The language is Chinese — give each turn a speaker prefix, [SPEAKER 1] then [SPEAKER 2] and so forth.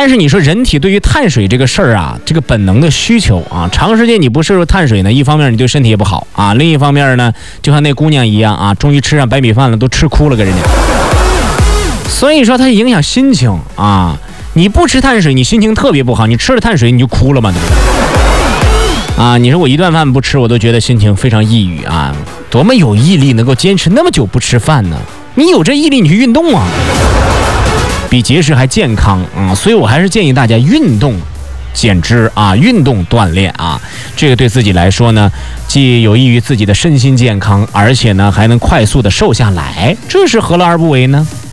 [SPEAKER 1] 但是你说人体对于碳水这个事儿啊，这个本能的需求啊，长时间你不摄入碳水呢，一方面你对身体也不好啊，另一方面呢，就像那姑娘一样啊，终于吃上白米饭了，都吃哭了给人家。所以说它影响心情啊，你不吃碳水，你心情特别不好；你吃了碳水，你就哭了嘛，对不对？啊，你说我一顿饭不吃，我都觉得心情非常抑郁啊，多么有毅力能够坚持那么久不吃饭呢？你有这毅力，你去运动啊。比节食还健康啊，所以我还是建议大家运动减脂啊，运动锻炼啊，这个对自己来说呢，既有益于自己的身心健康，而且呢还能快速的瘦下来，这是何乐而不为呢？